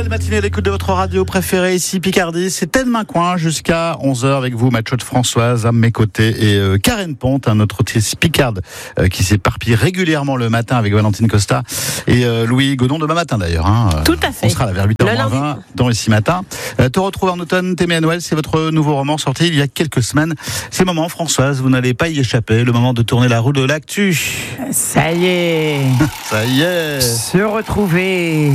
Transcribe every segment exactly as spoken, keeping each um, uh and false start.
belle matinée à l'écoute de votre radio préférée ici Picardie. C'est Tête Main Coin jusqu'à onze heures avec vous, Macho de Françoise à mes côtés et euh, Karen Ponte, un autre autrice picarde euh, qui s'éparpille régulièrement le matin avec Valentine Costa et euh, Louis Godon demain matin d'ailleurs. Hein. Tout à fait. On sera là vers huit heures moins vingt dans Ici Matin. Euh, te retrouve en automne, t'aimer à Noël, c'est votre nouveau roman sorti il y a quelques semaines. C'est le moment, Françoise, vous n'allez pas y échapper, le moment de tourner la roue de l'actu. Ça y est. Ça y est. Se retrouver.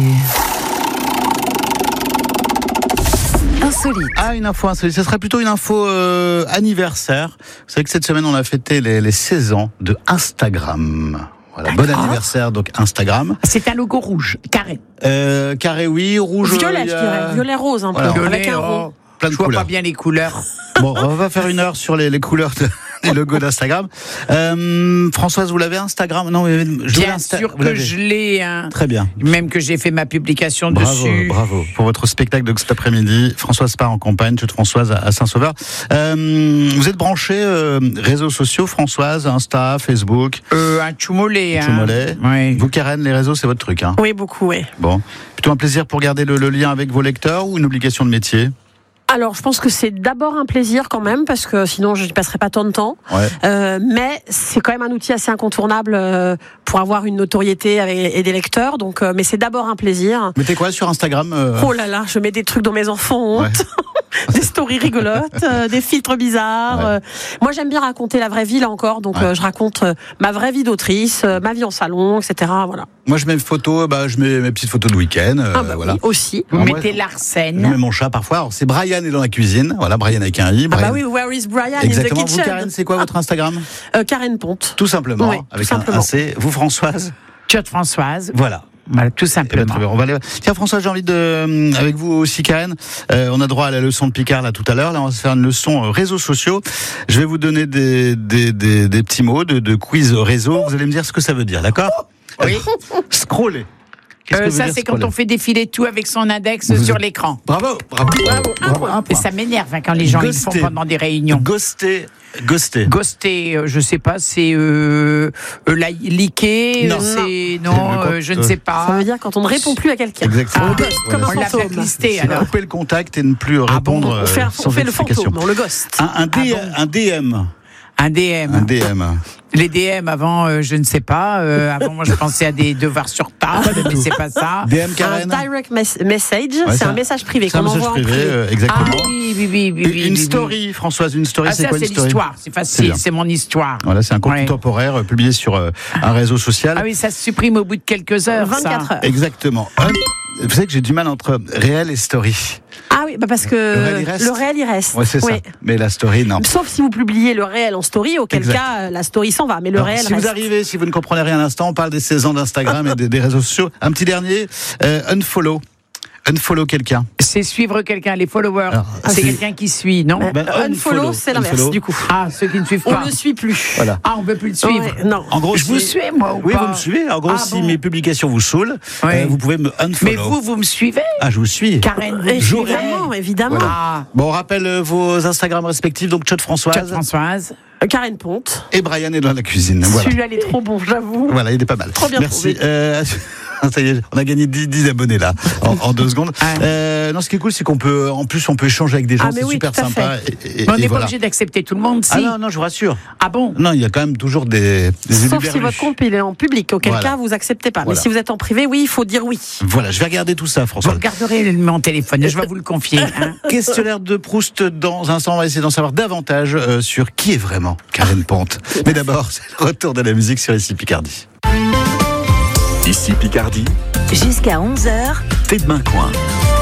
Insolite. Ah, une info insolite. Ce serait plutôt une info euh, anniversaire. Vous savez que cette semaine, on a fêté les, les seize ans de Instagram. Voilà, bon anniversaire, donc Instagram. C'est un logo rouge, carré. Euh, carré, oui, rouge. Violet, je a... dirais. Violet rose, un peu. Voilà. Avec un rond. Plein de Je vois couleurs. pas bien les couleurs. Bon, on va faire une heure sur les, les couleurs de, des logos d'Instagram. Euh, Françoise, vous l'avez Instagram? Non, je Bien Insta- sûr que je l'ai. Hein. Très bien. Même que j'ai fait ma publication Bravo, dessus. bravo. Pour votre spectacle de cet après-midi, Françoise part en campagne, chez Françoise à Saint-Sauveur. Euh, vous êtes branché euh, réseaux sociaux, Françoise, Insta, Facebook? Euh, un choumolet. Un choumolet. Hein. Oui. Vous, Karen, les réseaux, c'est votre truc, hein? Oui, beaucoup, oui. Bon. Plutôt un plaisir pour garder le, le lien avec vos lecteurs ou une obligation de métier? Alors, je pense que c'est d'abord un plaisir quand même, parce que sinon, je n'y passerai pas tant de temps. Ouais. Euh, mais c'est quand même un outil assez incontournable euh, pour avoir une notoriété avec, et des lecteurs. Donc, euh, mais c'est d'abord un plaisir. Mettez quoi sur Instagram euh... Oh là là, je mets des trucs dont mes enfants ont honte. Ouais. Des stories rigolotes, euh, des filtres bizarres. Ouais. Euh, moi, j'aime bien raconter la vraie vie, là encore. Donc, ouais. euh, je raconte euh, ma vraie vie d'autrice, euh, ma vie en salon, et cetera. Voilà. Moi, je mets mes photos, bah, je mets mes petites photos de week-end. Euh, ah bah voilà. Oui, aussi. Vous Alors, mettez moi, Larsen. Je mets mon chat parfois. Alors, c'est Brian est dans la cuisine. Voilà, Brian avec un i. Brian. Ah bah oui, where is Brian? Exactement. In the kitchen. Vous, Karen, c'est quoi votre Instagram? euh, Karen Ponte. Tout simplement. Oui, avec tout simplement. un C. Vous, Françoise? Tchot Françoise. Voilà. Voilà, tout simplement. On va aller... Tiens, François, j'ai envie de, avec vous aussi, Karen, euh, on a droit à la leçon de Picard là tout à l'heure. Là, on va se faire une leçon euh, réseaux sociaux. Je vais vous donner des, des, des, des petits mots de, de quiz réseau. Vous allez me dire ce que ça veut dire, d'accord? Oui. Scroller. Euh, ça, c'est quand on fait défiler tout avec son index vous sur êtes... l'écran. Bravo, bravo, bravo. bravo un point. Ça m'énerve hein, quand les gens ils font pendant des réunions. Ghoster. Ghoster. Ghoster, euh, je sais pas, c'est euh, euh, la, liker, non. c'est non, euh, je ne sais pas. Ça veut dire quand on ne répond plus à quelqu'un. Exactement. On ghost, voilà. comme un fantôme. On l'a listé, alors. Couper le contact et ne plus répondre. Ah bon, on fait, sans on fait le fantôme, on le ghost. Un, un, D, ah bon. un D M. Un D M. Un D M. Les D M avant, euh, je ne sais pas. Euh, avant, moi, je pensais à des devoirs sur table, mais c'est pas ça. D M Karen. Un direct mes- message, ouais, c'est un, un message privé qu'on envoie en privé. privé. Euh, exactement. Ah oui, oui, oui, oui, oui Une oui, story, oui. Françoise, une story, Ah, c'est ça, quoi une c'est story? l'histoire, c'est facile, c'est, c'est mon histoire. Voilà, c'est un contenu ouais. temporaire euh, publié sur euh, un réseau social. Ah oui, ça se supprime au bout de quelques heures. vingt-quatre ça. heures. Exactement. Vous savez que j'ai du mal entre réel et story. Ah oui, bah parce que le réel, il reste. Le réel, il reste. Ouais, c'est oui. ça. Mais la story, non. Sauf si vous publiez le réel en story, auquel exact. cas, la story s'en va. Mais le Alors, réel si reste. vous arrivez, si vous ne comprenez rien à l'instant, on parle des seize ans d'Instagram et des, des réseaux sociaux. Un petit dernier, euh, unfollow. Unfollow quelqu'un. C'est suivre quelqu'un, les followers. Alors, c'est, c'est quelqu'un qui suit, non? ben, Unfollow, unfollow, c'est l'inverse, unfollow. Du coup. Ah, ceux qui ne suivent pas. On ne le suit plus. Voilà. Ah, on ne peut plus le suivre. Ouais, non. En gros, je si... vous suis, moi, ou oui, pas? vous me suivez. En gros, ah, si bon. mes publications vous saoulent, oui. euh, vous pouvez me unfollow. Mais vous, vous me suivez? Ah, je vous suis. Karen, vous évidemment, évidemment. Voilà. Ah. Bon, on rappelle euh, vos Instagram respectifs. Donc, Tchot Françoise. Tchot Françoise. Karen Ponte. Et Brian est dans la cuisine. Voilà. Celui-là, il est trop bon, j'avoue. Voilà, il est pas mal. Trop bien. Merci. Euh, ça y est, on a gagné dix, dix abonnés là, en, en deux secondes. Ah. Euh, non, ce qui est cool, c'est qu'on peut, en plus, on peut échanger avec des gens, ah, c'est oui, super sympa. Et, et, mais on n'est voilà. pas obligé d'accepter tout le monde, si. Ah non, non, je vous rassure. Ah bon? Non, il y a quand même toujours des, des Sauf si votre compte il est en public, auquel voilà. cas vous acceptez pas. Voilà. Mais si vous êtes en privé, oui, il faut dire oui. Voilà, je vais regarder tout ça, François. Vous regarderez mon téléphone, je vais vous le confier. Hein. Questionnaire de Proust dans un instant, on va essayer d'en savoir davantage euh, sur qui est vraiment Karen Ponte. Mais d'abord, c'est le retour de la musique sur Ici Picardie. Ici Picardie. Jusqu'à onze heures. Tête Main Coin.